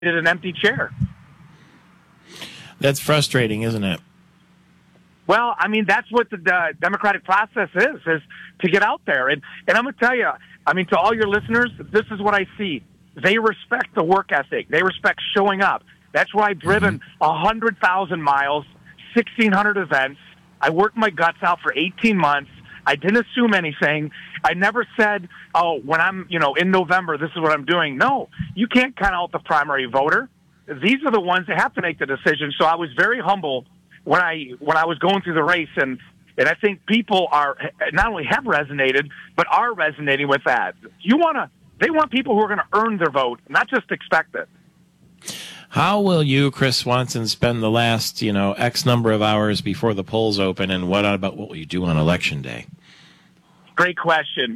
an empty chair. That's frustrating, isn't it? Well, I mean, that's what the democratic process is to get out there. And I'm going to tell you, I mean, to all your listeners, this is what I see. They respect the work ethic. They respect showing up. That's why I've driven 100,000 miles, 1,600 events. I worked my guts out for 18 months. I didn't assume anything. I never said, oh, when I'm, in November, this is what I'm doing. No, you can't count out the primary voter. These are the ones that have to make the decision. So I was very humble when I was going through the race, and I think people are not only have resonated, but are resonating with that. They want people who are going to earn their vote, not just expect it. How will you, Chris Swanson, spend the last, X number of hours before the polls open, and what will you do on Election Day? Great question.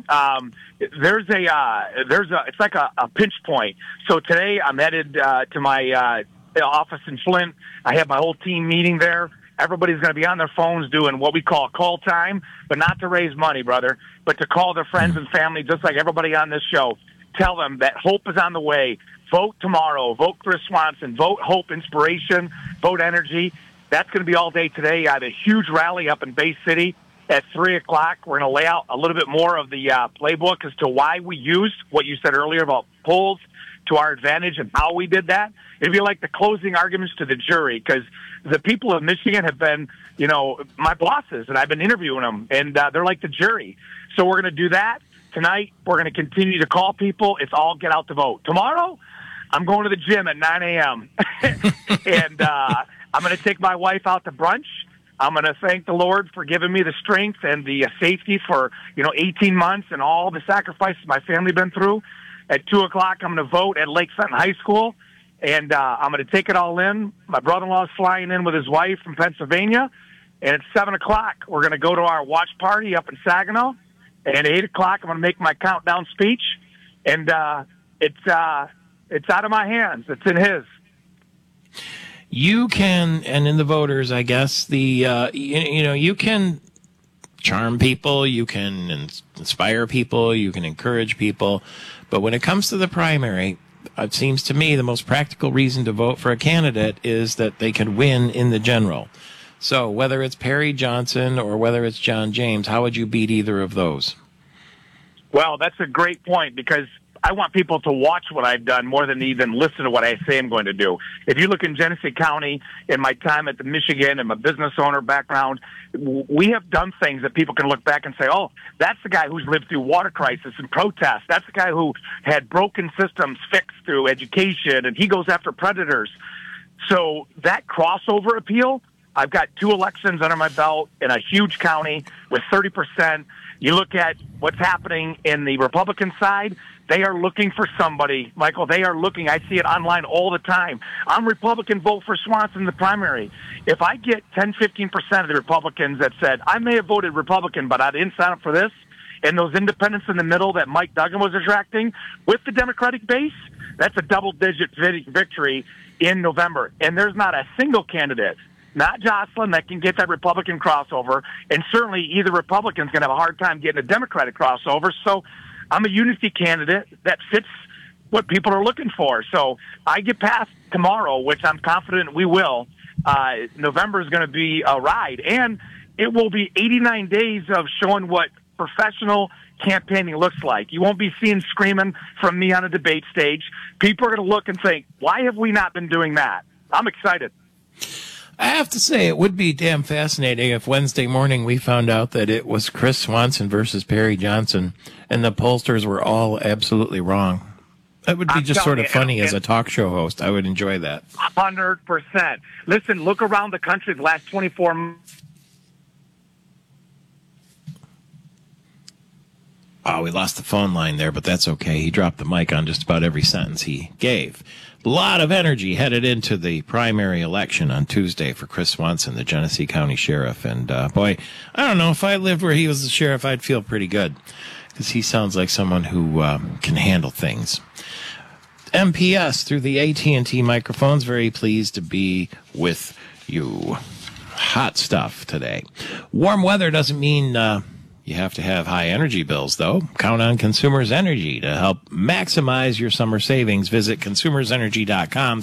It's like a pinch point. So today I'm headed to my office in Flint. I have my whole team meeting there. Everybody's going to be on their phones doing what we call call time, but not to raise money, brother, but to call their friends and family, just like everybody on this show. Tell them that hope is on the way. Vote tomorrow. Vote Chris Swanson. Vote Hope Inspiration. Vote Energy. That's going to be all day today. I have a huge rally up in Bay City at 3 o'clock. We're going to lay out a little bit more of the playbook as to why we used what you said earlier about polls to our advantage and how we did that. It'd be like the closing arguments to the jury, because the people of Michigan have been, my bosses, and I've been interviewing them, and they're like the jury. So we're going to do that. Tonight, we're going to continue to call people. It's all get out to vote. Tomorrow, I'm going to the gym at 9 a.m. and I'm going to take my wife out to brunch. I'm going to thank the Lord for giving me the strength and the safety for, 18 months and all the sacrifices my family been through. At 2 o'clock, I'm going to vote at Lake Fenton High School, and I'm going to take it all in. My brother-in-law is flying in with his wife from Pennsylvania, and at 7 o'clock, we're going to go to our watch party up in Saginaw. And at 8 o'clock, I'm going to make my countdown speech, and it's out of my hands. It's in his. You can, and in the voters, I guess, you can charm people, you can inspire people, you can encourage people. But when it comes to the primary, it seems to me the most practical reason to vote for a candidate is that they can win in the general. So whether it's Perry Johnson or whether it's John James, how would you beat either of those? Well, that's a great point, because I want people to watch what I've done more than even listen to what I say I'm going to do. If you look in Genesee County, in my time at the Michigan and my business owner background, we have done things that people can look back and say, oh, that's the guy who's lived through water crisis and protests. That's the guy who had broken systems fixed through education, and he goes after predators. So that crossover appeal, I've got 2 elections under my belt in a huge county with 30%. You look at what's happening in the Republican side, they are looking for somebody. Michael, they are looking. I see it online all the time. I'm Republican, vote for Swanson in the primary. If I get 10, 15% of the Republicans that said, I may have voted Republican, but I didn't sign up for this, and those independents in the middle that Mike Duggan was attracting with the Democratic base, that's a double-digit victory in November. And there's not a single candidate, not Jocelyn, that can get that Republican crossover, and certainly either Republican's going to have a hard time getting a Democratic crossover. So I'm a unity candidate that fits what people are looking for. So I get past tomorrow, which I'm confident we will. November is going to be a ride, and it will be 89 days of showing what professional campaigning looks like. You won't be seeing screaming from me on a debate stage. People are going to look and think, why have we not been doing that? I'm excited. I have to say, it would be damn fascinating if Wednesday morning we found out that it was Chris Swanson versus Perry Johnson, and the pollsters were all absolutely wrong. That would be just sort of funny as a talk show host. I would enjoy that. 100%. Listen, look around the country the last 24 months. Oh, we lost the phone line there, but that's okay. He dropped the mic on just about every sentence he gave. A lot of energy headed into the primary election on Tuesday for Chris Swanson, the Genesee County Sheriff. And, boy, I don't know. If I lived where he was the sheriff, I'd feel pretty good, because he sounds like someone who can handle things. MPS through the AT&T microphones, very pleased to be with you. Hot stuff today. Warm weather doesn't mean You have to have high energy bills, though. Count on Consumers Energy to help maximize your summer savings. Visit consumersenergy.com